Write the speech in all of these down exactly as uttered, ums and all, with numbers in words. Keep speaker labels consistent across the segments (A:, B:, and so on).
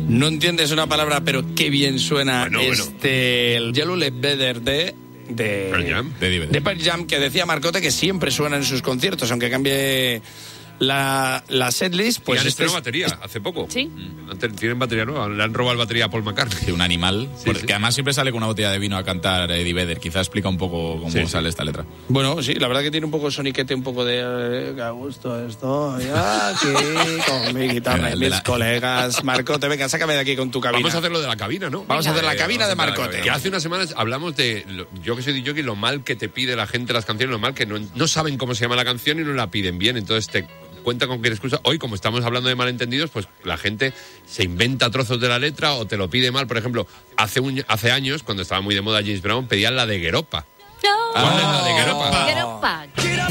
A: No entiendes una palabra, pero qué bien suena
B: bueno,
A: este... Bueno. El Yellow Let Better de... De
B: Pearl Jam,
A: de, de Pearl Jam, que decía Marcote que siempre suena en sus conciertos, aunque cambie la, la setlist. Pues
B: y han
A: este
B: estrenado
A: es...
B: batería hace poco.
C: Sí.
B: Tienen batería nueva, le han robado batería a Paul McCartney.
D: Sí, un animal, sí, porque sí. además siempre sale con una botella de vino a cantar Eddie Vedder. Quizá explica un poco cómo sí, sale sí. esta letra.
A: Bueno, sí, la verdad que tiene un poco soniquete, un poco de eh, que a gusto estoy aquí con mi guitarra y mis la... colegas. Marcote, venga, sácame de aquí con tu cabina.
B: Vamos a hacer lo de la cabina, ¿no?
A: Vamos venga, a hacer la
B: eh,
A: cabina de Marcote.
B: Que hace unas semanas hablamos de, yo que soy D J, lo mal que te pide la gente las canciones, lo mal que no, no saben cómo se llama la canción y no la piden bien, entonces te... cuenta con cualquier excusa. Hoy, como estamos hablando de malentendidos, pues la gente se inventa trozos de la letra o te lo pide mal. Por ejemplo, hace un, hace años, cuando estaba muy de moda James Brown, pedían la de Gueropa.
C: No.
B: ¿Cuál es la de Gueropa?
C: Gueropa.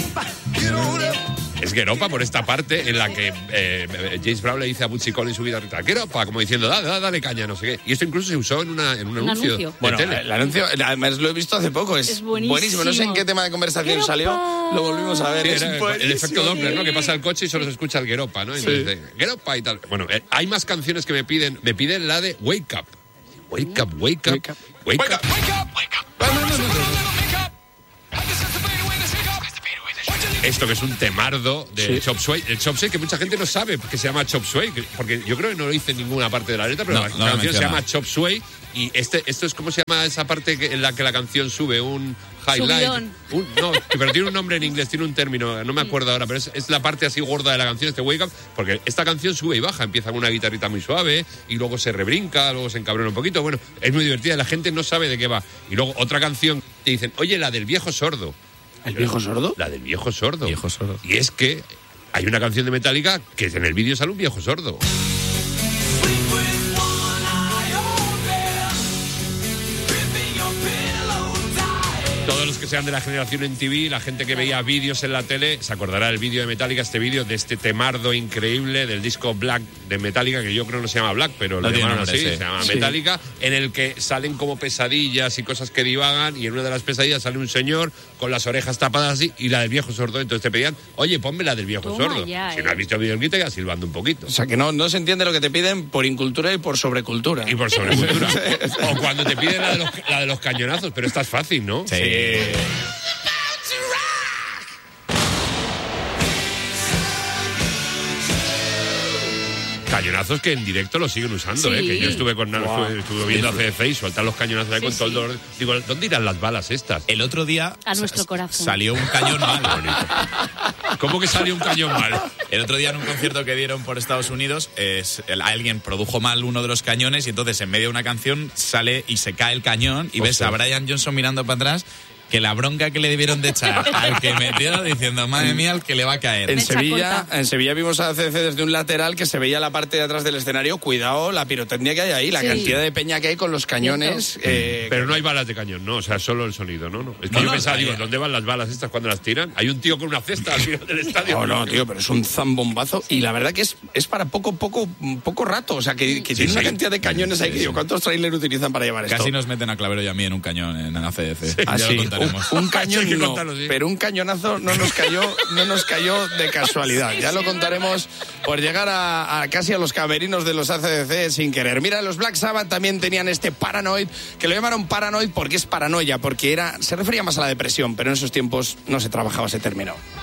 B: Es Gueropa por esta parte en la que eh, James Brown le dice a Bootsy Collins su guitarrita, Gueropa, como diciendo, dale, dale, dale caña, no sé qué. Y esto incluso se usó en, una, en un,
C: un
B: anuncio,
C: anuncio.
B: de
A: bueno,
B: tele.
A: El anuncio, además lo he visto hace poco, es,
C: es buenísimo.
A: buenísimo. No sé en qué tema de conversación
C: Gueropa.
A: salió, lo volvimos a ver.
B: Sí,
A: es
B: era el efecto Doppler, ¿no? Que pasa el coche y solo se escucha el Gueropa, ¿no? Y
A: sí.
B: dice, Gueropa y tal. Bueno, eh, hay más canciones que me piden, me piden la de Wake Up. Wake Up, Wake Up, Wake Up, Wake Up, Wake Up. Wake up. No, no, no, no. Esto que es un temardo de sí. Chop Suey. El Chop Suey que mucha gente no sabe que se llama Chop Suey, porque yo creo que no lo hice en ninguna parte de la letra, pero no, la no canción se llama Chop Suey y este, esto es como se llama esa parte que, en la que la canción sube un highlight. Un, no, pero tiene un nombre en inglés, tiene un término, no me acuerdo ahora, pero es, es la parte así gorda de la canción, este Wake Up, porque esta canción sube y baja, empieza con una guitarrita muy suave y luego se rebrinca, luego se encabrona un poquito. Bueno, es muy divertida, la gente no sabe de qué va. Y luego otra canción, te dicen, oye, la del viejo sordo.
A: ¿El viejo sordo?
B: La del viejo sordo.
D: Viejo sordo.
B: Y es que hay una canción de Metallica que en el vídeo sale un viejo sordo. Todos los que sean de la generación en T V, la gente que veía vídeos en la tele, se acordará del vídeo de Metallica, este vídeo de este temardo increíble del disco Black de Metallica, que yo creo no se llama Black, pero
D: no
B: lo llamaron
D: nombre,
B: así,
D: sí.
B: se llama
D: sí.
B: Metallica, en el que salen como pesadillas y cosas que divagan, y en una de las pesadillas sale un señor con las orejas tapadas así, y la del viejo sordo, entonces te pedían, oye, ponme la del viejo
C: Toma
B: sordo.
C: ya,
B: si
C: eh.
B: no has visto el vídeo, te quedas silbando un poquito.
A: O sea, que no, no se entiende lo que te piden por incultura y por sobrecultura.
B: Y por sobrecultura. O cuando te piden la de, los, la de los cañonazos, pero esta es fácil, ¿no?
D: Sí.
B: sí. Cañonazos que en directo lo siguen usando, sí. ¿eh? Que yo estuve con wow. estuve, estuve viendo a C D C y sueltan los cañonazos ahí sí, con sí. todo el dolor. Digo, ¿dónde irán las balas estas?
D: El otro día
C: a nuestro corazón
D: salió un cañón mal.
B: Bonito. ¿Cómo que salió un cañón mal?
D: El otro día en un concierto que dieron por Estados Unidos, es, el, alguien produjo mal uno de los cañones y entonces en medio de una canción sale y se cae el cañón y o ves sea. a Brian Johnson mirando para atrás. Que la bronca que le debieron de echar al que metió diciendo, madre mía, al que le va a caer.
A: En Sevilla, en Sevilla vimos a C D C desde un lateral que se veía la parte de atrás del escenario. Cuidado la pirotecnia que hay ahí, la sí. cantidad de peña que hay con los cañones. Eh,
B: Pero no hay balas de cañón, ¿no? O sea, solo el sonido, ¿no? no. Es que
D: no,
B: yo
D: no,
B: pensaba,
D: no,
B: digo,
D: no.
B: ¿dónde van las balas estas cuando las tiran? Hay un tío con una cesta al final del estadio.
A: No, no, tío, pero es un zambombazo. Y la verdad que es, es para poco, poco, poco rato. O sea, que, que sí, tiene sí. una cantidad de cañones ahí que digo, ¿cuántos trailers utilizan para llevar esto?
D: Casi nos meten a Clavero y a mí en un cañón en la C D C.
A: Sí. Así, un, un cañón no, contarlo, sí. pero un cañonazo no nos cayó, no nos cayó de casualidad. Ya lo contaremos por llegar a, a casi a los camerinos de los A C D C sin querer. Mira, los Black Sabbath también tenían este Paranoid, que lo llamaron Paranoid porque es paranoia, porque era, se refería más a la depresión, pero en esos tiempos no se trabajaba ese término.